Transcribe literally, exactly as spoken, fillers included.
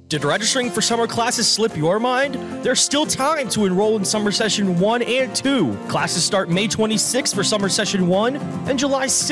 Did registering for summer classes slip your mind? There's still time to enroll in summer session one and two. Classes start May twenty-sixth for summer session one and July sixth